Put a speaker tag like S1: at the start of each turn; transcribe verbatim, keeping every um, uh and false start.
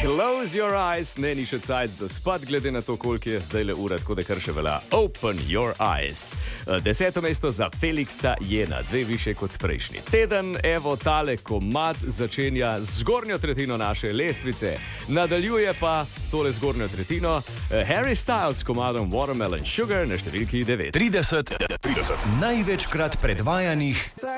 S1: Close your eyes, ne ni še cajt za spad, glede na to, koliko je zdaj le ura, tako da kar še velja. Open your eyes. Deseto mesto za Felixa Jena, dve više kot prejšnji teden. Evo, tale komad začenja zgornjo tretjino naše lestvice. Nadaljuje pa tole zgornjo tretjino Harry Styles s komadom Watermelon Sugar na številki devet.
S2: trideset, trideset največkrat predvajanih